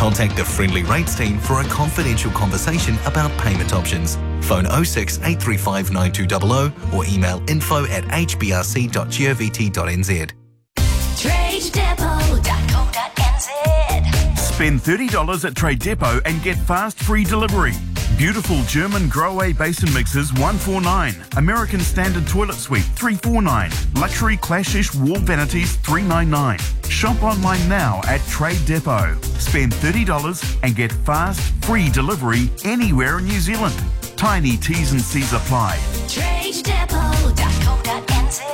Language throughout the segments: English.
Contact the Friendly Rates team for a confidential conversation about payment options. Phone 06 835 9200 or email info@hbrc.govt.nz. TradeDepot.co.nz. Spend $30 at Trade Depot and get fast free delivery. Beautiful German Grohe basin mixers $149. American Standard Toilet Suite $349. Luxury Clashish wall vanities $399. Shop online now at Trade Depot. Spend $30 and get fast free delivery anywhere in New Zealand. Tiny T's and C's apply. TradeDepot.co.nz.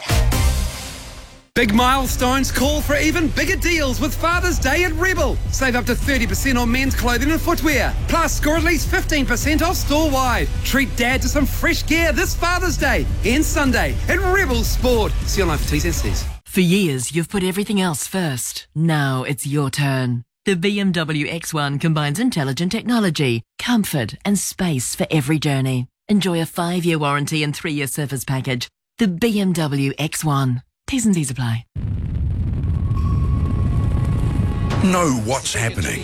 Big milestones call for even bigger deals with Father's Day at Rebel. Save up to 30% on men's clothing and footwear. Plus, score at least 15% off store-wide. Treat Dad to some fresh gear this Father's Day and Sunday at Rebel Sport. See online for T's and C's. For years, you've put everything else first. Now it's your turn. The BMW X1 combines intelligent technology, comfort and space for every journey. Enjoy a 5-year warranty and 3-year service package. The BMW X1. T's and C's apply. Know what's happening.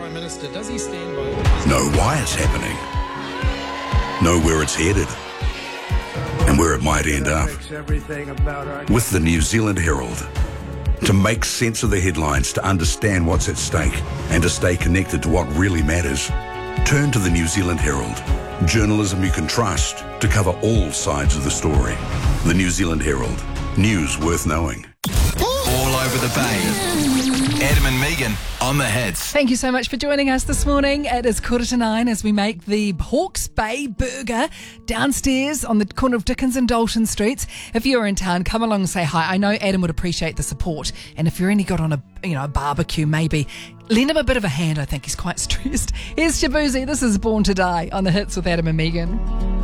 Know why it's happening. Know where it's headed. And where it might end up. With the New Zealand Herald. To make sense of the headlines, to understand what's at stake, and to stay connected to what really matters, turn to the New Zealand Herald. Journalism you can trust to cover all sides of the story. The New Zealand Herald. News worth knowing. All over the bay. Adam and Megan on the hits. Thank you so much for joining us this morning. It is 8:45 as we make the Hawke's Bay Burger downstairs on the corner of Dickens and Dalton Streets. If you're in town, come along and say hi. I know Adam would appreciate the support. And if you're only got on a barbecue, maybe lend him a bit of a hand. I think he's quite stressed. Here's Shabuzi. This is Born to Die on the hits with Adam and Megan.